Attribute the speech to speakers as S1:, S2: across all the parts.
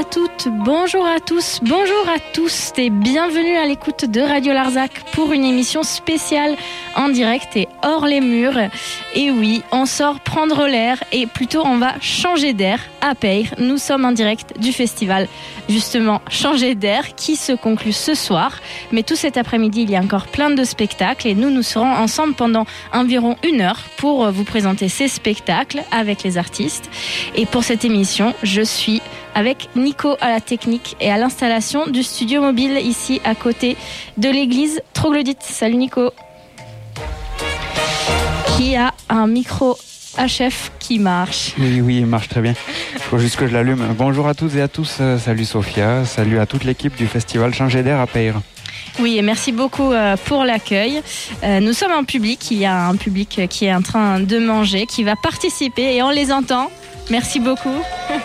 S1: à toutes, bonjour à tous, bonjour à tous et bienvenue à l'écoute de Radio Larzac pour une émission spéciale en direct et hors les murs. Et oui, on sort prendre l'air et plutôt on va changer d'air à Peyre. Nous sommes en direct du festival, justement Changer d'air qui se conclut ce soir. Mais tout cet après-midi, il y a encore plein de spectacles et nous serons ensemble pendant environ 1 heure pour vous présenter ces spectacles avec les artistes. Et pour cette émission, je suis avec Nico à la technique et à l'installation du studio mobile ici à côté de l'église Troglodyte. Salut Nico. Qui a un micro HF qui marche.
S2: Oui, il marche très bien. Il faut juste que je l'allume. Bonjour à toutes et à tous. Salut Sophia. Salut à toute l'équipe du festival Changer d'air à Peyre.
S1: Oui, et merci beaucoup pour l'accueil. Nous sommes en public. Il y a un public qui est en train de manger, qui va participer et on les entend. Merci beaucoup.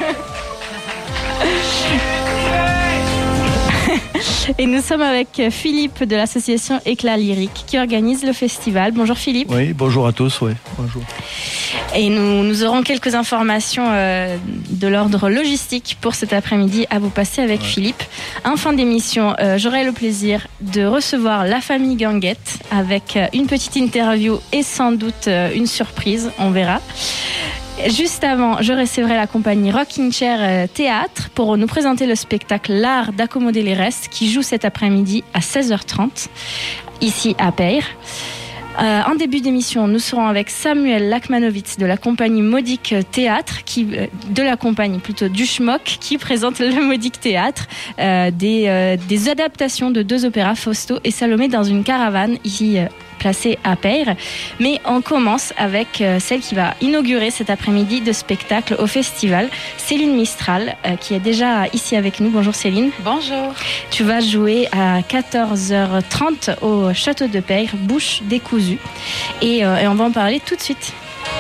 S1: Et nous sommes avec Philippe de l'association Éclat Lyrique qui organise le festival. Bonjour Philippe.
S3: Oui, bonjour à tous. Oui, bonjour.
S1: Et nous aurons quelques informations de l'ordre logistique pour cet après-midi à vous passer avec Philippe. En fin d'émission, j'aurai le plaisir de recevoir la famille Ganguette avec une petite interview et sans doute une surprise, on verra. Juste avant, je recevrai la compagnie Rocking Chair Théâtre pour nous présenter le spectacle L'art d'accommoder les restes qui joue cet après-midi à 16h30 ici à Peyre. En début d'émission, nous serons avec Samuel Lakmanovitz de la compagnie Modique Théâtre, de la compagnie plutôt du Schmock, qui présente le Modique Théâtre, des adaptations de 2 opéras, Fausto et Salomé, dans une caravane ici placée à Peyre. Mais on commence avec celle qui va inaugurer cet après-midi de spectacle au festival, Céline Mistral, qui est déjà ici avec nous. Bonjour Céline.
S4: Bonjour.
S1: Tu vas jouer à 14h30 au château de Peyre, Bouche décousue. Et on va en parler tout de suite.